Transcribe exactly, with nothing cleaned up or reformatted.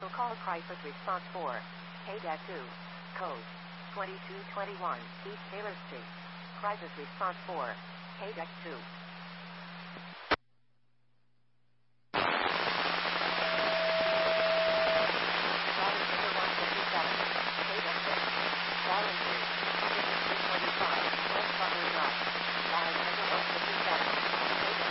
Call crisis response four. Paydeck two. Code twenty-two twenty-one. East Taylor Street. Crisis response four. Paydeck two.